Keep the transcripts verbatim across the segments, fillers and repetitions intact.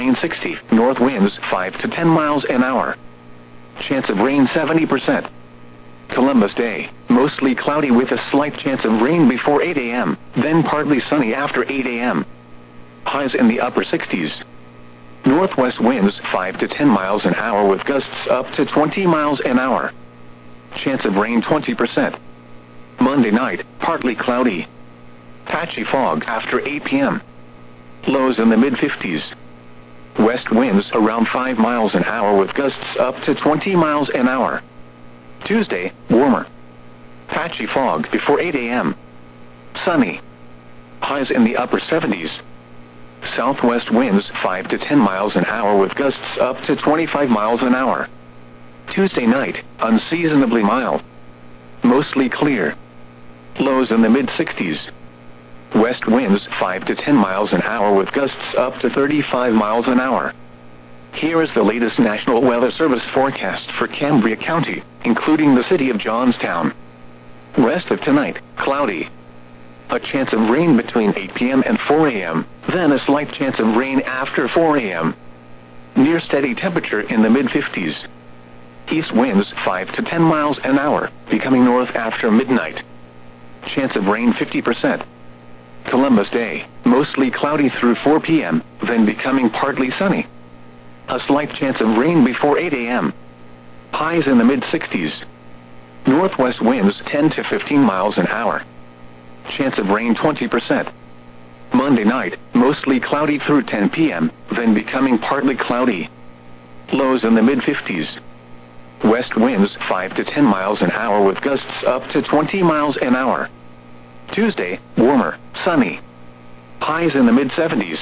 rain sixty, north winds five to ten miles an hour. Chance of rain seventy percent. Columbus Day, mostly cloudy with a slight chance of rain before eight a m, then partly sunny after eight a m Highs in the upper sixties. Northwest winds five to ten miles an hour with gusts up to twenty miles an hour. Chance of rain twenty percent. Monday night, partly cloudy. Patchy fog after eight p m Lows in the mid fifties. West winds around five miles an hour with gusts up to twenty miles an hour. Tuesday, warmer. Patchy fog before eight a m Sunny. Highs in the upper seventies. Southwest winds five to ten miles an hour with gusts up to twenty-five miles an hour. Tuesday night, unseasonably mild. Mostly clear. Lows in the mid sixties. West winds five to ten miles an hour with gusts up to thirty-five miles an hour. Here is the latest National Weather Service forecast for Cambria County, including the city of Johnstown. Rest of tonight, cloudy. A chance of rain between eight p m and four a m, then a slight chance of rain after four a m Near steady temperature in the mid fifties. East winds five to ten miles an hour, becoming north after midnight. Chance of rain fifty percent. Columbus Day, mostly cloudy through four p m, then becoming partly sunny. A slight chance of rain before eight a m Highs in the mid sixties. Northwest winds ten to fifteen miles an hour. Chance of rain twenty percent. Monday night, mostly cloudy through ten p m, then becoming partly cloudy. Lows in the mid fifties. West winds five to ten miles an hour with gusts up to twenty miles an hour. Tuesday, warmer, sunny. Highs in the mid seventies.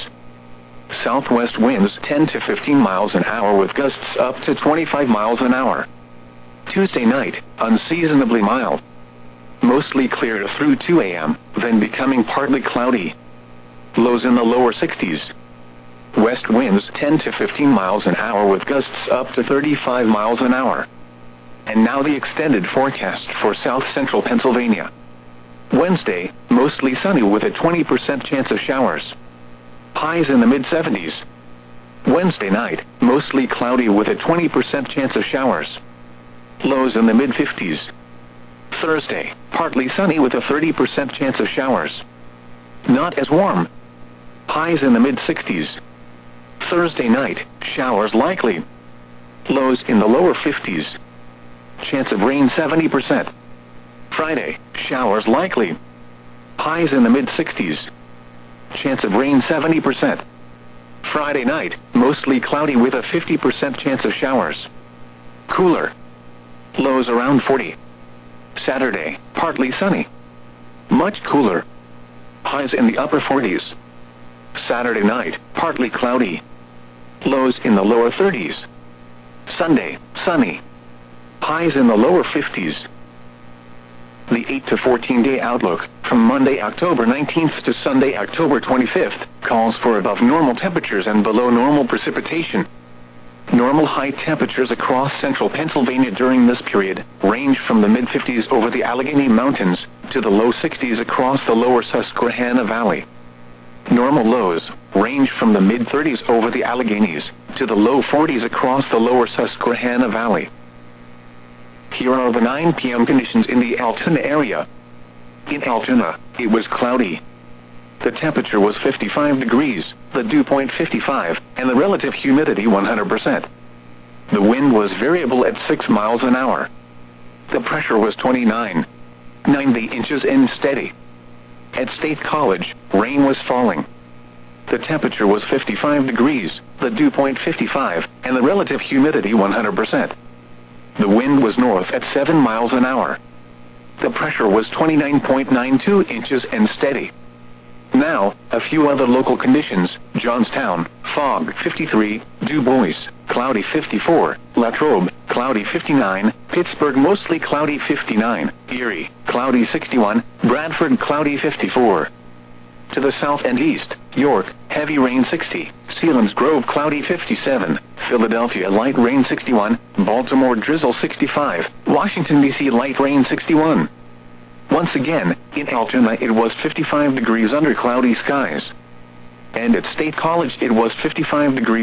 Southwest winds ten to fifteen miles an hour with gusts up to twenty-five miles an hour. Tuesday night, unseasonably mild. Mostly clear through two a m, then becoming partly cloudy. Lows in the lower sixties. West winds ten to fifteen miles an hour with gusts up to thirty-five miles an hour. And now the extended forecast for south central Pennsylvania. Wednesday, mostly sunny with a twenty percent chance of showers. Highs in the mid seventies. Wednesday night, mostly cloudy with a twenty percent chance of showers. Lows in the mid fifties. Thursday, partly sunny with a thirty percent chance of showers. Not as warm. Highs in the mid sixties. Thursday night, showers likely. Lows in the lower fifties. Chance of rain seventy percent. Friday, showers likely. Highs in the mid sixties. Chance of rain seventy percent. Friday night, mostly cloudy with a fifty percent chance of showers. Cooler. Lows around forty. Saturday, partly sunny. Much cooler. Highs in the upper forties. Saturday night, partly cloudy. Lows in the lower thirties. Sunday, sunny. Highs in the lower fifties. The eight to fourteen day outlook, from Monday, October nineteenth to Sunday, October twenty-fifth, calls for above normal temperatures and below normal precipitation. Normal high temperatures across central Pennsylvania during this period range from the mid fifties over the Allegheny Mountains to the low sixties across the lower Susquehanna Valley. Normal lows range from the mid thirties over the Alleghenies to the low forties across the lower Susquehanna Valley. Here are the nine p m conditions in the Altoona area. In Altoona, it was cloudy. The temperature was fifty-five degrees, the dew point fifty-five, and the relative humidity one hundred percent. The wind was variable at six miles an hour. The pressure was twenty-nine point nine zero inches and steady. At State College, rain was falling. The temperature was fifty-five degrees, the dew point fifty-five, and the relative humidity one hundred percent. The wind was north at seven miles an hour. The pressure was twenty-nine point nine two inches and steady. Now, a few other local conditions: Johnstown, fog fifty-three, Du Bois, cloudy fifty-four, Latrobe, cloudy fifty-nine, Pittsburgh mostly cloudy fifty-nine, Erie, cloudy sixty-one, Bradford cloudy fifty-four. To the south and east, York, heavy rain sixty, Selinsgrove cloudy fifty-seven, Philadelphia light rain sixty-one, Baltimore drizzle sixty-five, Washington D C light rain sixty-one. Once again, in Altoona it was fifty-five degrees under cloudy skies. And at State College it was fifty-five degrees